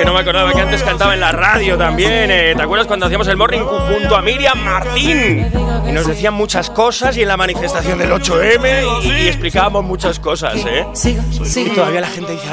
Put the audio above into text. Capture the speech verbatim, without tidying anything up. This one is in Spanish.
que no me acordaba que antes cantaba en la radio también. Eh, ¿Te acuerdas cuando hacíamos el Morning junto a Miriam Martín? Y nos decían muchas cosas y en la manifestación del ocho eme y, y explicábamos muchas cosas, ¿eh? Y todavía la gente dice,